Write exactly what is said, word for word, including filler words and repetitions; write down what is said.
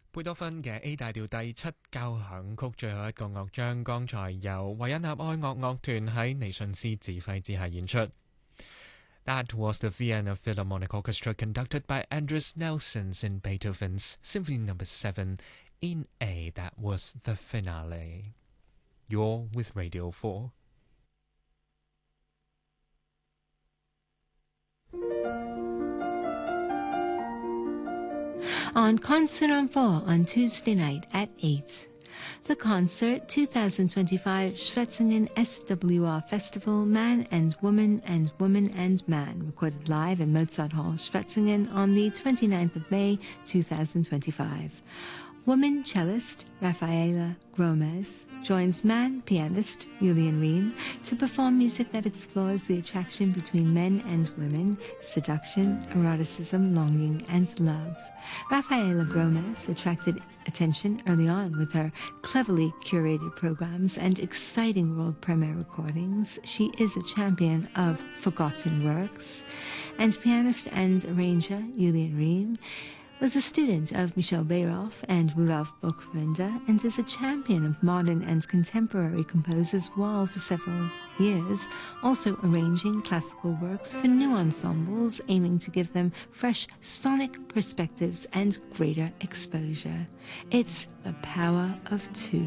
貝多芬嘅 A 大調第七交響曲最後一個樂章，剛才由維也納愛樂樂團喺尼遜斯指揮之下演出。That was the Vienna Philharmonic Orchestra conducted by Andris Nelsons in Beethoven's Symphony Number Seven in A. That was the finale. You're with Radio Four. On Concert on Four on Tuesday night at eight. The concert twenty twenty-five Schwetzingen S W R Festival Man and Woman and Woman and Man, recorded live in Mozart Hall, Schwetzingen on the twenty-ninth of May twenty twenty-five. Woman cellist Rafaela Gomez joins man pianist Julian Rehm to perform music that explores the attraction between men and women, seduction, eroticism, longing, and love. Rafaela Gomez attracted attention early on with her cleverly curated programs and exciting world premiere recordings. She is a champion of forgotten works. And pianist and arranger Julian Rehm was a student of Michel Bayroff and Rudolf Buchbinder and is a champion of modern and contemporary composers while for several years also arranging classical works for new ensembles, aiming to give them fresh sonic perspectives and greater exposure. It's the power of two.